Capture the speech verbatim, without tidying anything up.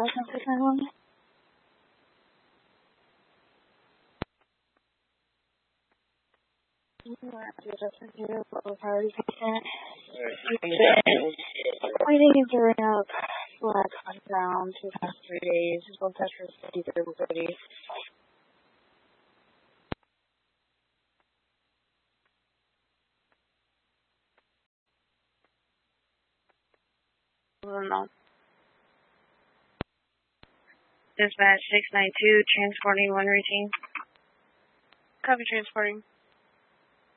thousand six nine one. Adjustment here, what was priority percent? Waiting and throwing up black on ground for the past three days. His blood pressure is fifty-three over thirty. No. Dispatch six nine two, transporting one routine. Copy transporting.